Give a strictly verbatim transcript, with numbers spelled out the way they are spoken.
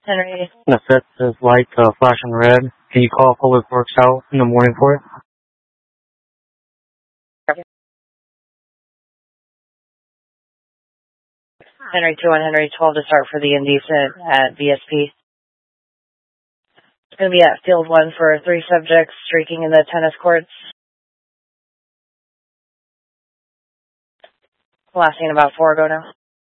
Henry. The set says light uh, flashing red. Can you call Public Works out in the morning for it? Henry two one, Henry twelve to start for the indecent at V S P. It's going to be at field one for three subjects streaking in the tennis courts. Lasting about four ago now.